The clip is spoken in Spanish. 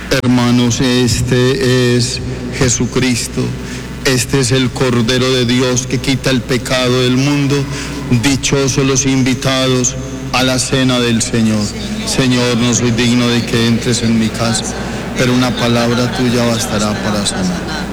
Hermanos, este es Jesucristo, este es el Cordero de Dios que quita el pecado del mundo. Dichosos los invitados a la cena del Señor. Señor, no soy digno de que entres en mi casa, pero una palabra tuya bastará para sanar.